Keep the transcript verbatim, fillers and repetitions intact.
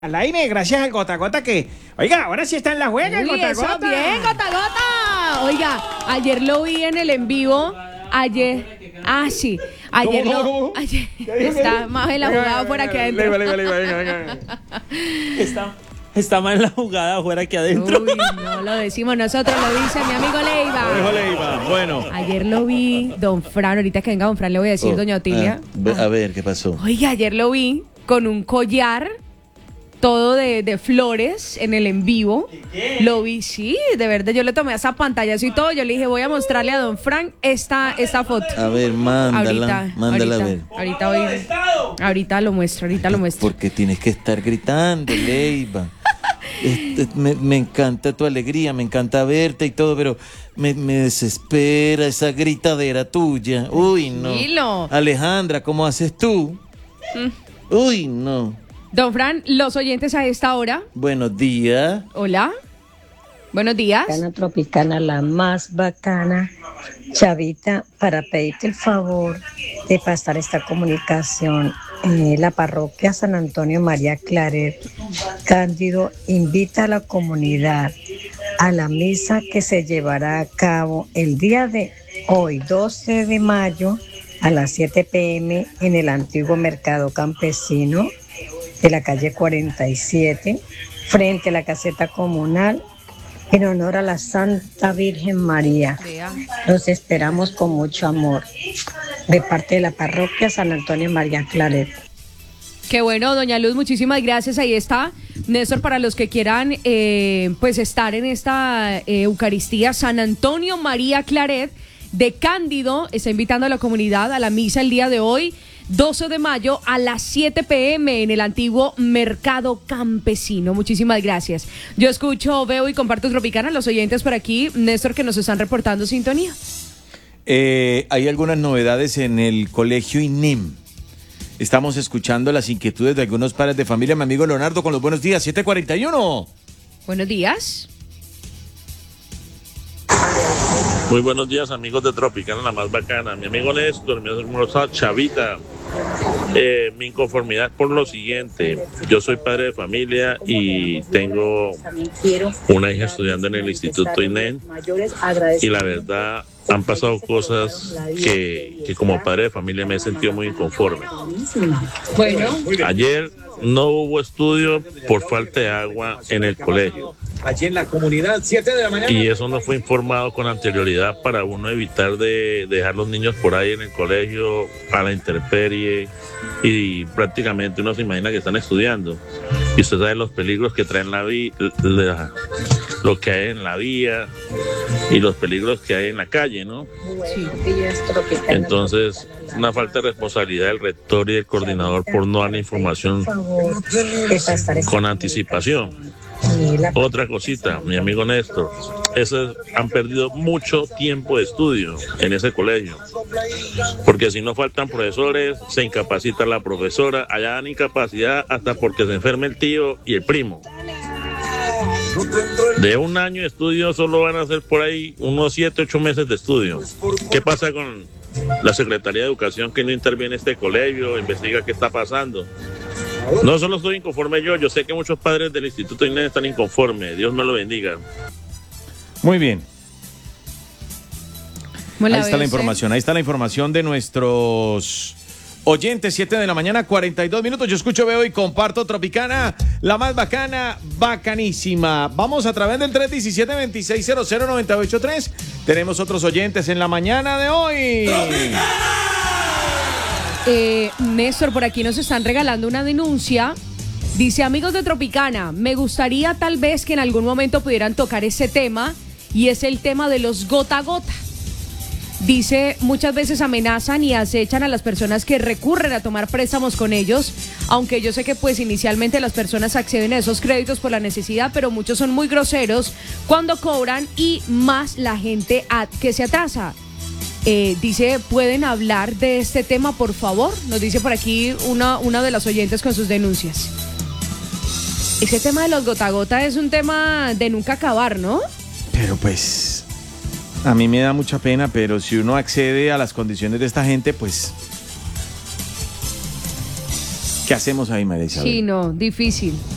Al aire, gracias al Gota Gota que... Oiga, ahora sí está en la juega el Uy, Gota eso, Gota. bien, Gota Gota. Oiga, ayer lo vi en el en vivo. Ayer... Ah, sí. Ayer ¿Cómo, lo... cómo, cómo? Ayer, ¿Qué dijo, está qué dijo? más en la Venga, jugada venga, por aquí venga, adentro. venga, venga, venga, venga, venga. Está, está más en la jugada afuera que adentro. Uy, no lo decimos nosotros, lo dice mi amigo Leiva. Déjole, Iván. Bueno. Ayer lo vi, don Fran, ahorita que venga don Fran le voy a decir, Oh, doña Otilia. ah, ve- a ver, ¿qué pasó? Oiga, ayer lo vi con un collar todo de, de flores en el en vivo. Lo vi, sí, de verdad, yo le tomé esa pantallazo y todo. Yo le dije, voy a mostrarle a don Frank esta, esta foto. A ver, mándala, Ahorita, mándala ahorita, a ver. ahorita voy, ahorita lo muestro, ahorita lo muestro. Porque tienes que estar gritando, Leiva. Este, me, me encanta tu alegría, me encanta verte y todo, pero me, me desespera esa gritadera tuya. Uy, no. Tranquilo. Alejandra, ¿cómo haces tú? Uy, no. Don Fran, los oyentes a esta hora. Buenos días. Hola. Buenos días. Bacana Tropicana, la más bacana. Chavita, para pedirte el favor de pasar esta comunicación. Eh, la parroquia San Antonio María Claret Cándido invita a la comunidad a la misa que se llevará a cabo el día de hoy, doce de mayo, a las siete pe eme en el antiguo mercado campesino de la calle cuarenta y siete, frente a la caseta comunal, en honor a la Santa Virgen María. Vea. Los esperamos con mucho amor, de parte de la parroquia San Antonio María Claret. Qué bueno, doña Luz, muchísimas gracias. Ahí está, Néstor, para los que quieran eh, pues estar en esta eh, Eucaristía, San Antonio María Claret de Cándido está invitando a la comunidad a la misa el día de hoy, doce de mayo, a las siete pe eme en el antiguo mercado campesino. Muchísimas gracias. Yo escucho, veo y comparto Tropicana, los oyentes por aquí, Néstor, que nos están reportando sintonía. Eh, hay algunas novedades en el colegio I N E M. Estamos escuchando las inquietudes de algunos padres de familia. Mi amigo Leonardo con los buenos días, siete cuarenta y uno. Buenos días. Muy buenos días, amigos de Tropicana, la más bacana. Mi amigo Néstor, mi hermosa Chavita. Eh, mi inconformidad por lo siguiente: yo soy padre de familia y tengo una hija estudiando en el Instituto I N E M, y la verdad han pasado cosas que, que como padre de familia me he sentido muy inconforme. Bueno. Ayer no hubo estudio por falta de agua en el colegio. Allí en la comunidad, siete de la mañana. Y eso no fue informado con anterioridad para uno evitar de dejar los niños por ahí en el colegio a la intemperie, y prácticamente uno se imagina que están estudiando. Y usted sabe los peligros que traen la vía, lo que hay en la vía y los peligros que hay en la calle, ¿no? Sí. Entonces, una falta de responsabilidad del rector y del coordinador por no dar la información con anticipación. Otra cosita, mi amigo Néstor, esos han perdido mucho tiempo de estudio en ese colegio, porque si no faltan profesores, se incapacita la profesora, allá dan incapacidad hasta porque se enferma el tío y el primo. De un año de estudio solo van a hacer por ahí unos siete, ocho meses de estudio. ¿Qué pasa con la Secretaría de Educación que no interviene en este colegio, investiga qué está pasando? No solo estoy inconforme yo, yo sé que muchos padres del Instituto I N E M están inconformes. Dios me lo bendiga. Muy bien. ¿Cómo la Ahí está ve la usted? información, ahí está la información de nuestros oyentes, siete de la mañana, cuarenta y dos minutos. Yo escucho, veo y comparto Tropicana, la más bacana, bacanísima. Vamos a través del tres diecisiete, veintiséis cero cero, noventa y ocho tres. Tenemos otros oyentes en la mañana de hoy. Eh, Néstor, por aquí nos están regalando una denuncia. Dice, amigos de Tropicana, me gustaría tal vez que en algún momento pudieran tocar ese tema, y es el tema de los gota a gota. Dice, muchas veces amenazan y acechan a las personas que recurren a tomar préstamos con ellos, aunque yo sé que pues inicialmente las personas acceden a esos créditos por la necesidad, pero muchos son muy groseros cuando cobran, y más la gente a- que se atrasa. Eh, dice, ¿pueden hablar de este tema, por favor? Nos dice por aquí una, una de las oyentes con sus denuncias. Ese tema de los gota a gota es un tema de nunca acabar, ¿no? Pero pues, a mí me da mucha pena, pero si uno accede a las condiciones de esta gente, pues ¿Qué hacemos ahí, María Isabel? Sí, no, difícil.